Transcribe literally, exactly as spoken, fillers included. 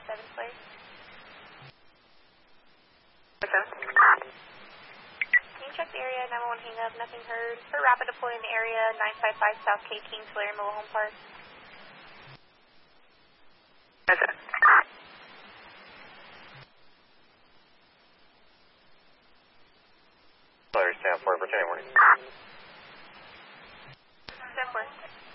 seven Flare. Okay. Can you check the area? nine one one hang up, nothing heard. For rapid deploy in the area, nine five five South K King, Flare, Mobile Home Park. Okay. Flare, stand for Virginia morning. ten four.